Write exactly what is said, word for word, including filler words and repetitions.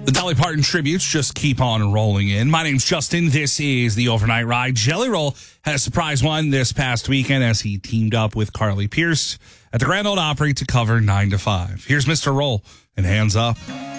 The Dolly Parton tributes just keep on rolling in. My name's Justin. This is the Overnight Ride. Jelly Roll had a surprise one this past weekend as he teamed up with Carly Pearce at the Grand Ole Opry to cover nine to five. Here's Mister Roll and Hands Up.